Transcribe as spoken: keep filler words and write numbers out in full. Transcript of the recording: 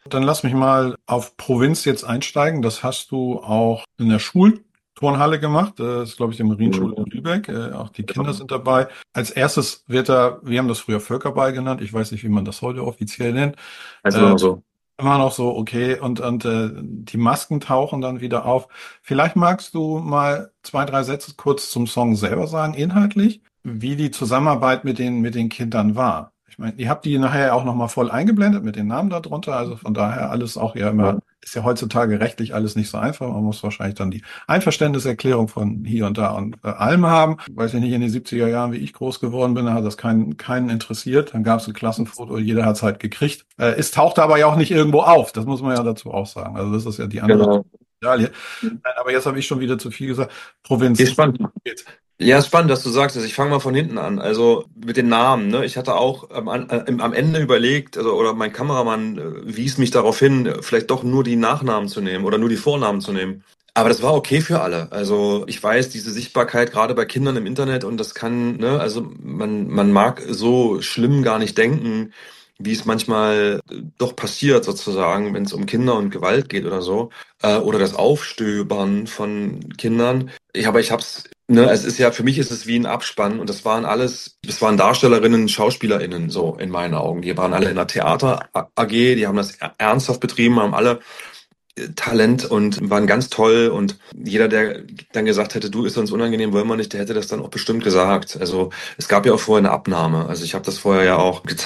Dann lass mich mal auf Provinz jetzt einsteigen. Das hast du auch in der Schulturnhalle gemacht. Das ist, glaube ich, die Marienschule in Mhm. Lübeck. Äh, Auch die Kinder Genau. sind dabei. Als erstes wird da, wir haben das früher Völkerball genannt. Ich weiß nicht, wie man das heute offiziell nennt. Also immer Äh, noch so. Immer noch so, okay. Und, und äh, die Masken tauchen dann wieder auf. Vielleicht magst du mal zwei, drei Sätze kurz zum Song selber sagen, inhaltlich, wie die Zusammenarbeit mit den, mit den Kindern war. Ich meine, ihr habt die nachher auch nochmal voll eingeblendet mit den Namen darunter. Also von daher alles auch ja immer, Ja. ist ja heutzutage rechtlich alles nicht so einfach. Man muss wahrscheinlich dann die Einverständniserklärung von hier und da und äh, allem haben. Weiß ich nicht, in den siebziger Jahren, wie ich groß geworden bin, da hat das keinen, keinen interessiert. Dann gab es ein Klassenfoto, jeder hat es halt gekriegt. Äh, es tauchte aber ja auch nicht irgendwo auf. Das muss man ja dazu auch sagen. Also das ist ja die andere Genau. Medaille. Nein, aber jetzt habe ich schon wieder zu viel gesagt. Provinz. Ist spannend. Jetzt. Ja, ist spannend, dass du sagst. Also ich fange mal von hinten an. Also mit den Namen. Ne? Ich hatte auch am, An- äh, am Ende überlegt, also, oder mein Kameramann äh, wies mich darauf hin, äh, vielleicht doch nur die Nachnamen zu nehmen oder nur die Vornamen zu nehmen. Aber das war okay für alle. Also ich weiß, diese Sichtbarkeit gerade bei Kindern im Internet und das kann, ne, also man, man mag so schlimm gar nicht denken, wie es manchmal äh, doch passiert sozusagen, wenn es um Kinder und Gewalt geht oder so, äh, oder das Aufstöbern von Kindern. Ich, aber ich hab's, ne, es ist ja, für mich ist es wie ein Abspann und das waren alles, das waren Darstellerinnen, SchauspielerInnen, so in meinen Augen. Die waren alle in der Theater A G, die haben das ernsthaft betrieben, haben alle Talent und waren ganz toll und jeder, der dann gesagt hätte, du, ist uns unangenehm, wollen wir nicht, der hätte das dann auch bestimmt gesagt. Also es gab ja auch vorher eine Abnahme. Also ich habe das vorher ja auch gezeigt.